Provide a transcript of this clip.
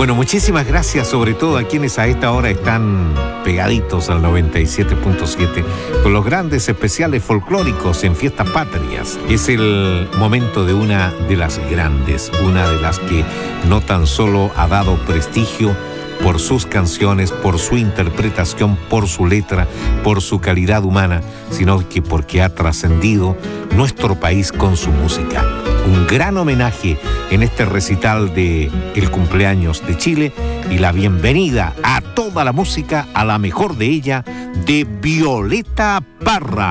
Bueno, muchísimas gracias, sobre todo a quienes a esta hora están pegaditos al 97.7 con los grandes especiales folclóricos en Fiestas Patrias. Es el momento de una de las grandes, una de las que no tan solo ha dado prestigio por sus canciones, por su interpretación, por su letra, por su calidad humana, sino que porque ha trascendido nuestro país con su música. Un gran homenaje en este recital de el cumpleaños de Chile y la bienvenida a toda la música, a la mejor de ella, de Violeta Parra.